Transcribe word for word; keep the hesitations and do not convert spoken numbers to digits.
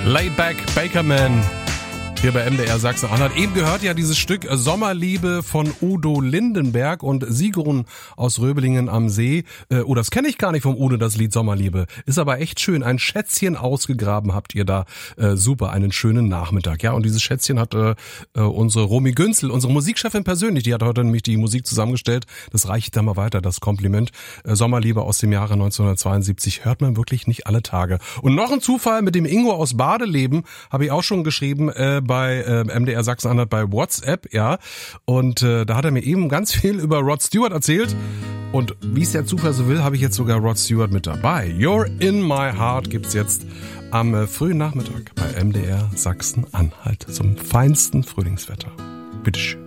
Laidback Bakerman hier bei M D R Sachsen-Anhalt. Eben gehört ja dieses Stück Sommerliebe von Udo Lindenberg und Sigrun aus Röbelingen am See. Äh, oh, das kenne ich gar nicht vom Udo, das Lied Sommerliebe. Ist aber echt schön. Ein Schätzchen ausgegraben habt ihr da. Äh, super, einen schönen Nachmittag. Ja, und dieses Schätzchen hat äh, äh, unsere Romy Günzel, unsere Musikchefin persönlich, die hat heute nämlich die Musik zusammengestellt. Das reicht da mal weiter, das Kompliment. Äh, Sommerliebe aus dem Jahre neunzehnhundertzweiundsiebzig hört man wirklich nicht alle Tage. Und noch ein Zufall mit dem Ingo aus Badeleben, habe ich auch schon geschrieben, äh, bei äh, M D R Sachsen-Anhalt bei WhatsApp, ja. Und äh, da hat er mir eben ganz viel über Rod Stewart erzählt. Und wie es der Zufall so will, habe ich jetzt sogar Rod Stewart mit dabei. You're in my heart gibt's jetzt am äh, frühen Nachmittag bei M D R Sachsen-Anhalt zum feinsten Frühlingswetter. Bitteschön.